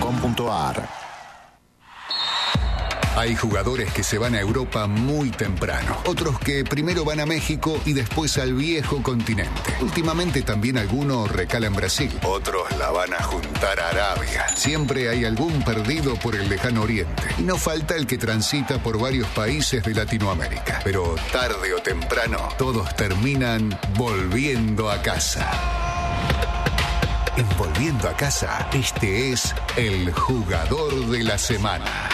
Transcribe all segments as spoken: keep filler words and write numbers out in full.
com punto a r. Hay jugadores que se van a Europa muy temprano, otros que primero van a México y después al viejo continente. Últimamente también algunos recalan Brasil, otros la van a juntar a Arabia. Siempre hay algún perdido por el lejano oriente y no falta el que transita por varios países de Latinoamérica. Pero tarde o temprano todos terminan volviendo a casa. En Volviendo a Casa, este es el jugador de la semana.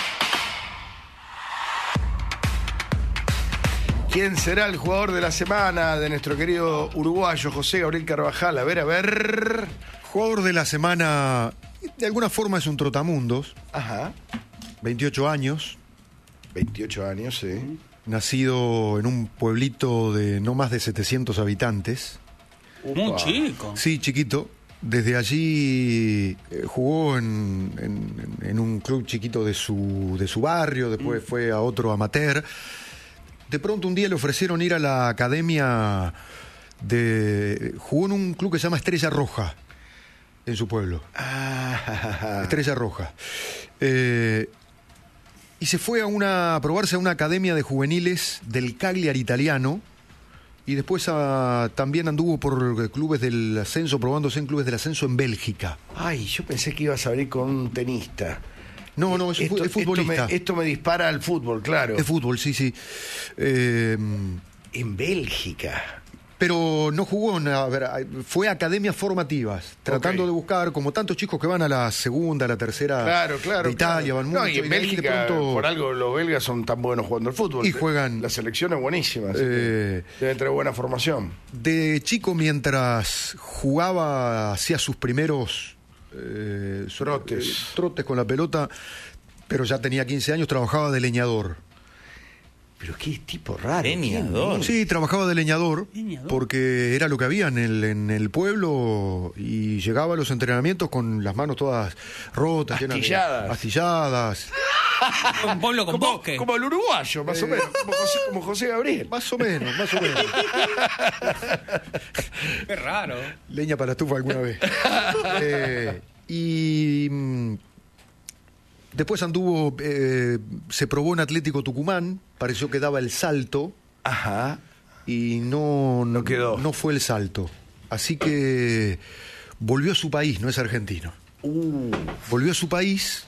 ¿Quién será el jugador de la semana de nuestro querido uruguayo José Gabriel Carvajal? A ver, a ver. Jugador de la semana, de alguna forma es un trotamundos. Ajá. veintiocho años. veintiocho años, sí. Nacido en un pueblito de no más de setecientos habitantes. Muy chico. Sí, chiquito. Desde allí eh, jugó en, en, en un club chiquito de su, de su barrio, después mm. fue a otro amateur. De pronto un día le ofrecieron ir a la academia de... Jugó en un club que se llama Estrella Roja, en su pueblo. Ah. Estrella Roja. Eh, y se fue a, una, a probarse a una academia de juveniles del Cagliari italiano, y después a, también anduvo por clubes del ascenso, probándose en clubes del ascenso en Bélgica. Ay, yo pensé que ibas a venir con un tenista. No, no, es, esto, es futbolista. Esto me, esto me dispara al fútbol, claro. Es fútbol, sí, sí. Eh, en Bélgica. Pero no jugó, en, a ver, fue a academias formativas, tratando okay. de buscar, como tantos chicos que van a la segunda, a la tercera claro, claro, de Italia, claro. van mucho. No, y en y Bélgica, pronto... por algo los belgas son tan buenos jugando al fútbol. Y juegan... La selección es buenísima, así eh, que deben tener buena formación. De chico, mientras jugaba, hacía sus primeros... Eh, trotes. Eh, trotes con la pelota, pero ya tenía quince años, trabajaba de leñador. Pero qué tipo raro. Leñador. Sí, trabajaba de leñador, leñador, porque era lo que había en el, en el pueblo, y llegaba a los entrenamientos con las manos todas rotas, astilladas. De, astilladas. Un pueblo con como, bosque. Como el uruguayo, más eh, o menos. Como José, como José Gabriel. Más o menos, más o menos. Qué raro. Leña para la estufa alguna vez. eh, y... Después anduvo, eh, se probó en Atlético Tucumán, pareció que daba el salto. Ajá. Y no, no quedó. No fue el salto. Así que volvió a su país, no es argentino. Uh. Volvió a su país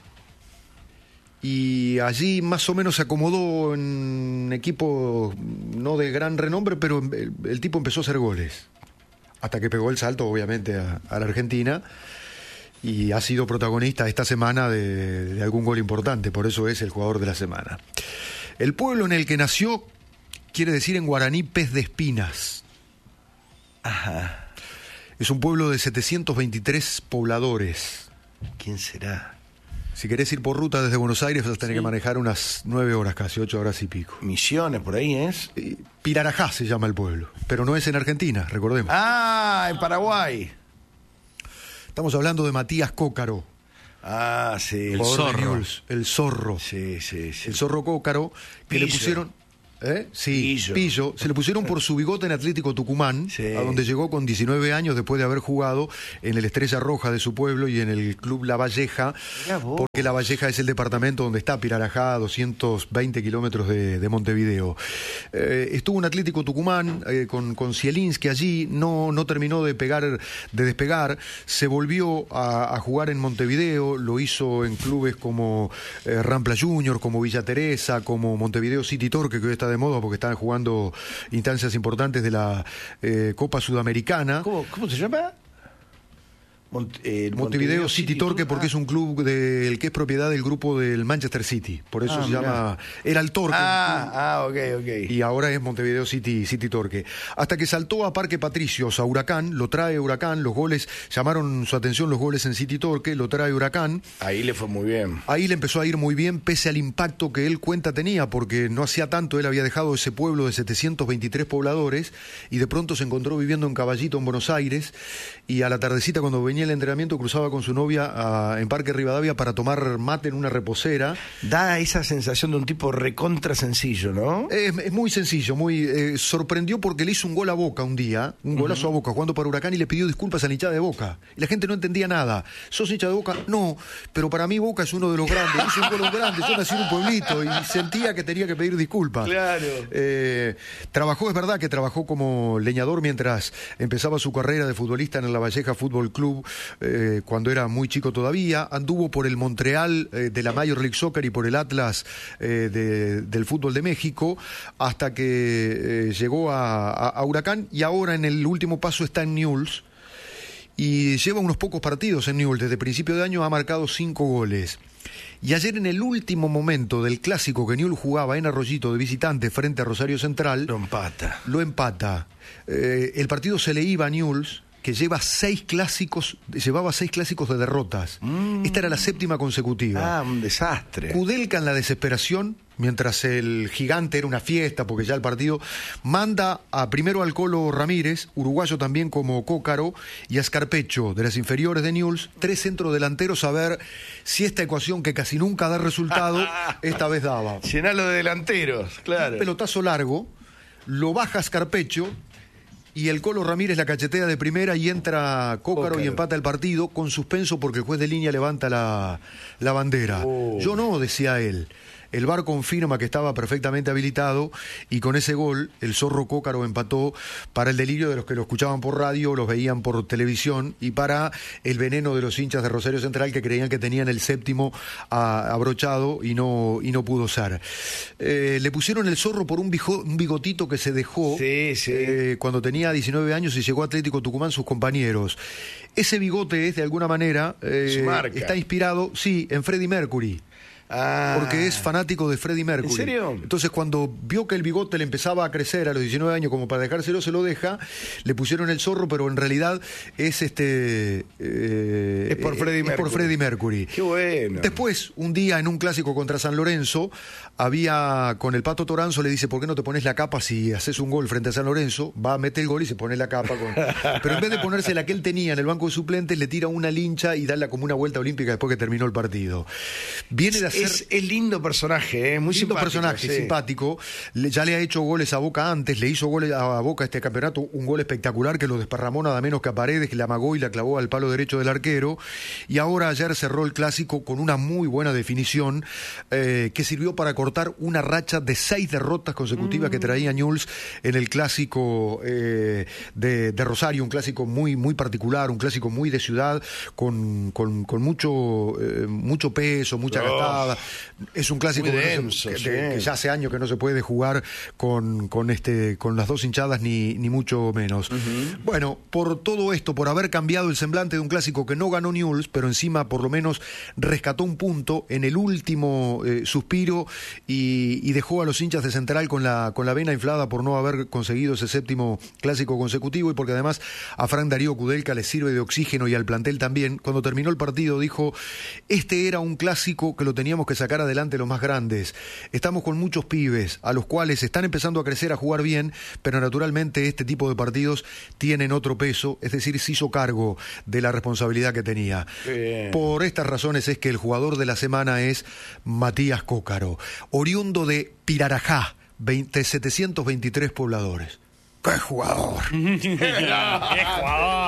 y allí más o menos se acomodó en un equipo no de gran renombre, pero el, el tipo empezó a hacer goles. Hasta que pegó el salto, obviamente, a, a la Argentina. Y ha sido protagonista esta semana de, de algún gol importante, por eso es el jugador de la semana. El pueblo en el que nació quiere decir en guaraní pez de espinas. Ajá. Es un pueblo de setecientos veintitrés pobladores. ¿Quién será? Si querés ir por ruta desde Buenos Aires vas a tener sí. que manejar unas nueve horas casi, ocho horas y pico. Misiones, por ahí es. Pirarajá se llama el pueblo, pero no es en Argentina, recordemos. Ah, en Paraguay. Estamos hablando de Matías Cócaro. Ah, sí. El zorro. News, el zorro. Sí, sí, sí. El zorro Cócaro, que Pillo. le pusieron... ¿Eh? Sí, Pillo. Pillo. Se le pusieron por su bigote en Atlético Tucumán, sí. a donde llegó con diecinueve años después de haber jugado en el Estrella Roja de su pueblo y en el Club La Valleja, porque La Valleja es el departamento donde está Pirarajá, a doscientos veinte kilómetros de, de Montevideo. Eh, estuvo en Atlético Tucumán eh, con, con Zielinski allí, no, no terminó de pegar, de despegar, se volvió a, a jugar en Montevideo, lo hizo en clubes como eh, Rampla Junior, como Villa Teresa, como Montevideo City Torque, que hoy está de moda porque están jugando instancias importantes de la eh, Copa Sudamericana. ¿Cómo, cómo se llama? Mont, eh, Montevideo, Montevideo City, City Torque, porque ah. es un club del que es propiedad del grupo del Manchester City, por eso ah, se mirá. llama, era el Torque. Ah, ah, ok, ok. Y ahora es Montevideo City, City Torque. Hasta que saltó a Parque Patricios, a Huracán, lo trae Huracán, los goles, llamaron su atención los goles en City Torque, lo trae Huracán. Ahí le fue muy bien. Ahí le empezó a ir muy bien, pese al impacto que él cuenta tenía, porque no hacía tanto, él había dejado ese pueblo de setecientos veintitrés pobladores, y de pronto se encontró viviendo en Caballito, en Buenos Aires, y a la tardecita cuando venía el entrenamiento cruzaba con su novia a, en Parque Rivadavia para tomar mate en una reposera. Da esa sensación de un tipo recontra sencillo, ¿no? Es, es muy sencillo, muy eh, sorprendió porque le hizo un gol a Boca un día, un uh-huh. golazo a Boca jugando para Huracán y le pidió disculpas a la hinchada de Boca. Y la gente no entendía nada. ¿Sos hincha de Boca? No, pero para mí Boca es uno de los grandes. Hizo un gol grande, yo nací en un pueblito y sentía que tenía que pedir disculpas. Claro. Eh, trabajó, es verdad que trabajó como leñador mientras empezaba su carrera de futbolista en el Lavalleja Fútbol Club, eh, cuando era muy chico todavía. Anduvo por el Montreal eh, de la Major League Soccer y por el Atlas eh, de, del fútbol de México, hasta que eh, llegó a, a, a Huracán, y ahora en el último paso está en Newell's y lleva unos pocos partidos en Newell's. Desde principio de año ha marcado cinco goles. Y ayer, en el último momento del clásico que Newell's jugaba en Arroyito de visitante frente a Rosario Central, lo empata. Lo empata. Eh, el partido se le iba a Newell's, que lleva seis clásicos, llevaba seis clásicos de derrotas. Mm. Esta era la séptima consecutiva. Ah, un desastre. Kudelka, en la desesperación, mientras el Gigante era una fiesta, porque ya el partido, manda a primero al Colo Ramírez, uruguayo también como Cócaro, y a Scarpecho, de las inferiores de Newell's, tres centrodelanteros, a ver si esta ecuación que casi nunca da resultado, esta vez daba. Llenalo de delanteros, claro. Un pelotazo largo, lo baja Scarpecho, y el Colo Ramírez la cachetea de primera y entra Cócaro, Cócaro y empata el partido con suspenso porque el juez de línea levanta la, la bandera. Oh. Yo no, decía él. El V A R confirma que estaba perfectamente habilitado, y con ese gol el Zorro Cócaro empató, para el delirio de los que lo escuchaban por radio, los veían por televisión, y para el veneno de los hinchas de Rosario Central, que creían que tenían el séptimo a, abrochado y no, y no pudo ser. Eh, le pusieron el Zorro por un, bijo, un bigotito que se dejó sí, sí. Eh, cuando tenía diecinueve años y llegó a Atlético Tucumán, sus compañeros. Ese bigote es, de alguna manera, eh, está inspirado, sí, en Freddie Mercury. Ah. Porque es fanático de Freddie Mercury. ¿En serio? Entonces, cuando vio que el bigote le empezaba a crecer a los diecinueve años, como para dejárselo, se lo deja, le pusieron el Zorro, pero en realidad es este eh, es por Freddie es Mercury. por Freddie Mercury. Qué bueno. Después, un día en un clásico contra San Lorenzo, había con el Pato Toranzo, le dice: ¿por qué no te pones la capa si haces un gol frente a San Lorenzo? Va, mete el gol y se pone la capa con... Pero en vez de ponerse la que él tenía en el banco de suplentes, le tira una lincha y darla como una vuelta olímpica después que terminó el partido. Viene de hacer... Es, es lindo personaje, ¿eh? Muy lindo simpático. personaje, sí. simpático. Le, ya le ha hecho goles a Boca antes, le hizo goles a Boca este campeonato, un gol espectacular que lo desparramó nada menos que a Paredes, que la amagó y la clavó al palo derecho del arquero. Y ahora ayer cerró el clásico con una muy buena definición, eh, que sirvió para cortar una racha de seis derrotas consecutivas mm. que traía Newell's en el clásico eh, de, de Rosario, un clásico muy, muy particular, un clásico muy de ciudad, con, con, con mucho, eh, mucho peso, mucha oh. gastada. Es un clásico denso, que, sí. de, que ya hace años que no se puede jugar con, con, este, con las dos hinchadas, ni, ni mucho menos. Uh-huh. Bueno, por todo esto, por haber cambiado el semblante de un clásico que no ganó Newell's, pero encima por lo menos rescató un punto en el último eh, suspiro y, y dejó a los hinchas de Central con la, con la vena inflada por no haber conseguido ese séptimo clásico consecutivo, y porque además a Frank Darío Kudelka le sirve de oxígeno y al plantel también. Cuando terminó el partido dijo: este era un clásico que lo teníamos que sacar adelante los más grandes. Estamos con muchos pibes a los cuales están empezando a crecer, a jugar bien, pero naturalmente este tipo de partidos tienen otro peso, es decir, se hizo cargo de la responsabilidad que tenía. Bien. Por estas razones es que el jugador de la semana es Matías Cócaro, oriundo de Pirarajá, veinte, setecientos veintitrés pobladores. ¡Qué jugador! ¡Qué jugador!